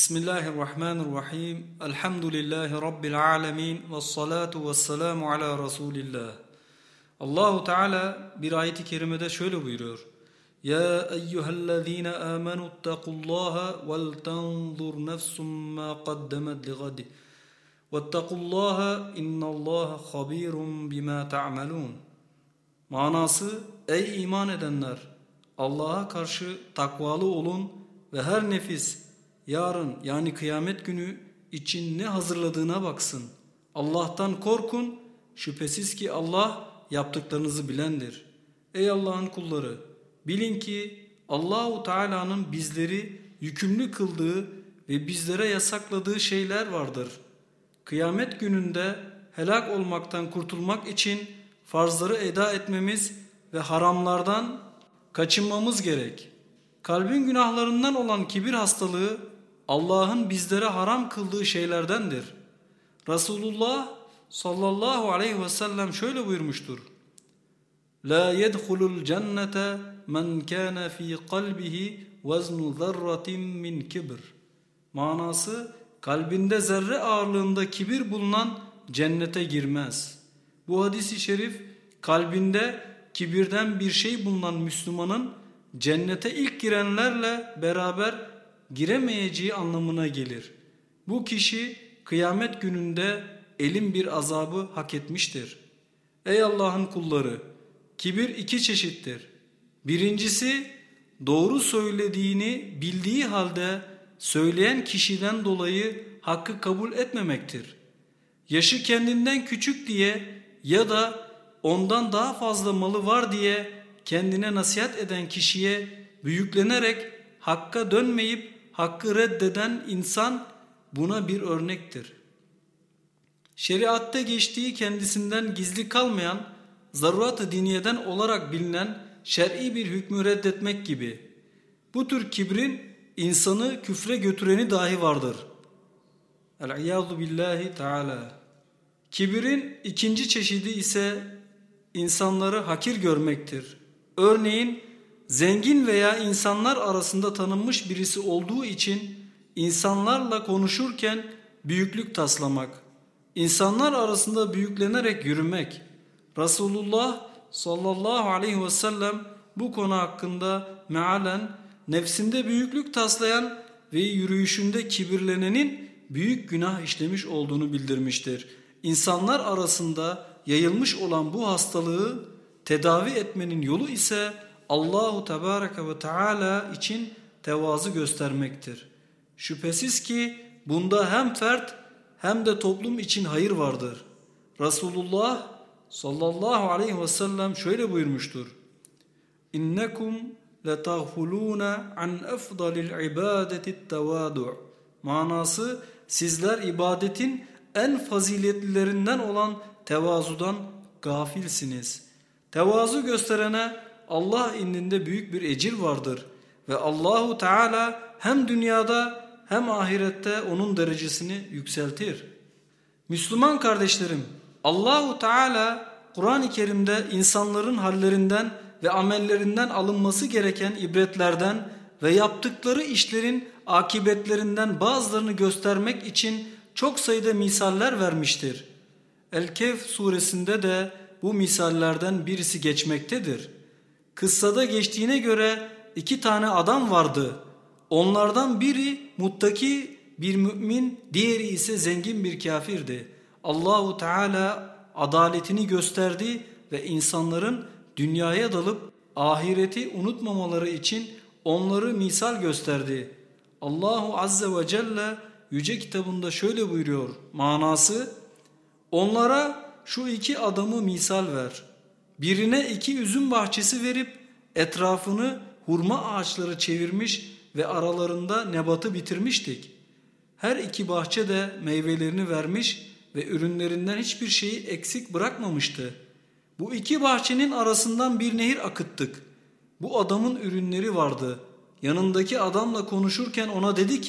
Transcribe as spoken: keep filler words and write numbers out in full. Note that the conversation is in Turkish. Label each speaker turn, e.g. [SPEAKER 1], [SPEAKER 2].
[SPEAKER 1] Bismillahirrahmanirrahim. Elhamdülillahi Rabbil alemin. Vessalatu vesselamu ala Resulillah. Allahu Teala bir ayet-i kerimede şöyle buyuruyor. Ya eyyühellezine amenuttakullaha vel tanzur nefsum ma qaddemet ligadi. Vettakullaha innallaha habirun bima ta'malun. Manası, ey iman edenler! Allah'a karşı takvalı olun ve her nefis yarın yani kıyamet günü için ne hazırladığına baksın. Allah'tan korkun, şüphesiz ki Allah yaptıklarınızı bilendir. Ey Allah'ın kulları! Bilin ki Allahu Teala'nın bizleri yükümlü kıldığı ve bizlere yasakladığı şeyler vardır. Kıyamet gününde helak olmaktan kurtulmak için farzları eda etmemiz ve haramlardan kaçınmamız gerek. Kalbin günahlarından olan kibir hastalığı Allah'ın bizlere haram kıldığı şeylerdendir. Resulullah sallallahu aleyhi ve sellem şöyle buyurmuştur. La yedhulul cennete men kana fi kalbihi veznu zerratin min kibr. Manası, kalbinde zerre ağırlığında kibir bulunan cennete girmez. Bu hadis-i şerif kalbinde kibirden bir şey bulunan Müslümanın cennete ilk girenlerle beraber giremeyeceği anlamına gelir. Bu kişi kıyamet gününde elin bir azabı hak etmiştir. Ey Allah'ın kulları! Kibir iki çeşittir. Birincisi, doğru söylediğini bildiği halde söyleyen kişiden dolayı hakkı kabul etmemektir. Yaşı kendinden küçük diye ya da ondan daha fazla malı var diye kendine nasihat eden kişiye büyüklenerek hakka dönmeyip hakkı reddeden insan buna bir örnektir. Şeriatta geçtiği kendisinden gizli kalmayan, zarurat-ı diniyeden olarak bilinen şer'i bir hükmü reddetmek gibi. Bu tür kibrin insanı küfre götüreni dahi vardır. El-İyâzu billahi teâlâ. Kibirin ikinci çeşidi ise insanları hakir görmektir. Örneğin zengin veya insanlar arasında tanınmış birisi olduğu için insanlarla konuşurken büyüklük taslamak, insanlar arasında büyüklenerek yürümek. Resulullah sallallahu aleyhi ve sellem bu konu hakkında mealen nefsinde büyüklük taslayan ve yürüyüşünde kibirlenenin büyük günah işlemiş olduğunu bildirmiştir. İnsanlar arasında yayılmış olan bu hastalığı tedavi etmenin yolu ise Allahu Tebareke ve Teala için tevazu göstermektir. Şüphesiz ki bunda hem fert hem de toplum için hayır vardır. Resulullah sallallahu aleyhi ve sellem şöyle buyurmuştur. İnnekum letağfulûne an efdalil ibâdetit tevâdu'. Manası, sizler ibadetin en faziletlilerinden olan tevazudan gafilsiniz. Tevazu gösterene Allah indinde büyük bir ecir vardır ve Allahu Teala hem dünyada hem ahirette onun derecesini yükseltir. Müslüman kardeşlerim, Allahu Teala Kur'an-ı Kerim'de insanların hallerinden ve amellerinden alınması gereken ibretlerden ve yaptıkları işlerin akibetlerinden bazılarını göstermek için çok sayıda misaller vermiştir. El-Kehf suresinde de bu misallerden birisi geçmektedir. Kıssada geçtiğine göre iki tane adam vardı. Onlardan biri muttaki bir mümin, diğeri ise zengin bir kafirdi. Allahu Teala adaletini gösterdi ve insanların dünyaya dalıp ahireti unutmamaları için onları misal gösterdi. Allahu Azze ve Celle Yüce Kitabında şöyle buyuruyor. Manası, onlara şu iki adamı misal ver. Birine iki üzüm bahçesi verip etrafını hurma ağaçları çevirmiş ve aralarında nebatı bitirmiştik. Her iki bahçe de meyvelerini vermiş ve ürünlerinden hiçbir şeyi eksik bırakmamıştı. Bu iki bahçenin arasından bir nehir akıttık. Bu adamın ürünleri vardı. Yanındaki adamla konuşurken ona dedi ki,